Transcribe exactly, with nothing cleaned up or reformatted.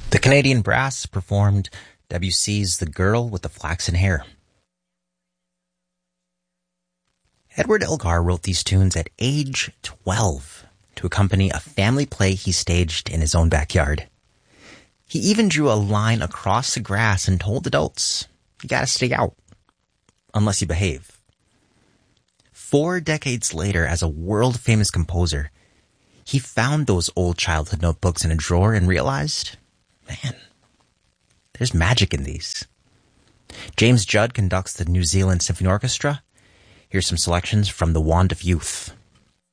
The Canadian Brass performed Debussy's The Girl with the Flaxen Hair. Edward Elgar wrote these tunes at age twelve to accompany a family play he staged in his own backyard. He even drew a line across the grass and told adults, you gotta stay out, unless you behave. Four decades later, as a world-famous composer, he found those old childhood notebooks in a drawer and realized, man, there's magic in these. James Judd conducts the New Zealand Symphony Orchestra. Here's some selections from The Wand of Youth.